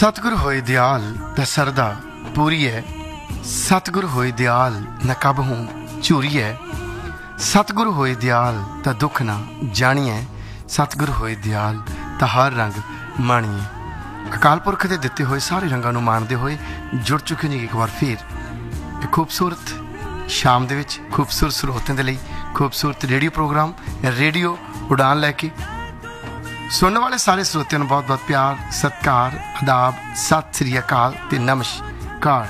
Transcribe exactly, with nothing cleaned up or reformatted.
सतगुर होए दयाल त सरदा पूरी है, सतगुर होए दयाल न कब हूँ झूरी है, सतगुर होए दयाल त दुख ना जानिए, सतगुर होए दयाल त हर रंग माणीए। अकाल पुरख के दिते हुए सारे रंगों को माणते हुए जुड़ चुके जी एक बार फिर एक खूबसूरत शाम दे विच खूबसूरत स्रोतों के लिए खूबसूरत रेडियो प्रोग्राम रेडियो उड़ान लैके सुनने वाले सारे श्रोतियों को बहुत बहुत प्यार सत्कार आदाब सत श्री अकाल ते नमस्कार।